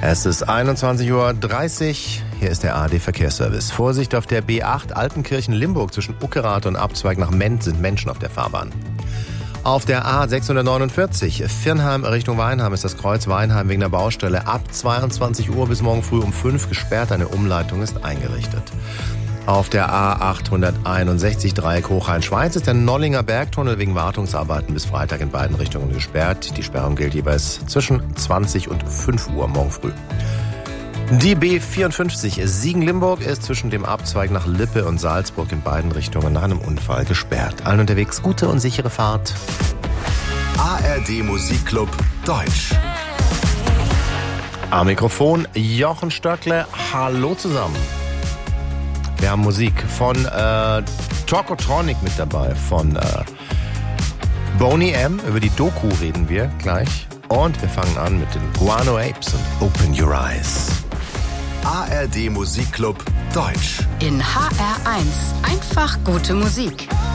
Es ist 21:30 Uhr. Hier ist der ARD-Verkehrsservice. Vorsicht auf der B8 Altenkirchen-Limburg zwischen Uckerath und Abzweig nach Ment sind Menschen auf der Fahrbahn. Auf der A649 Virnheim Richtung Weinheim ist das Kreuz Weinheim wegen der Baustelle ab 22 Uhr bis morgen früh um 5 gesperrt. Eine Umleitung ist eingerichtet. Auf der A861 Dreieck Hochrhein-Schweiz ist der Nollinger Bergtunnel wegen Wartungsarbeiten bis Freitag in beiden Richtungen gesperrt. Die Sperrung gilt jeweils zwischen 20 und 5 Uhr morgen früh. Die B54 Siegen-Limburg ist zwischen dem Abzweig nach Lippe und Salzburg in beiden Richtungen nach einem Unfall gesperrt. Allen unterwegs gute und sichere Fahrt. ARD Musikclub Deutsch. Am Mikrofon Jochen Stöckle. Hallo zusammen. Wir haben Musik von Tokotronic mit dabei, von Boney M. Über die Doku reden wir gleich. Und wir fangen an mit den Guano Apes und Open Your Eyes. ARD Musikclub Deutsch. In HR1 einfach gute Musik.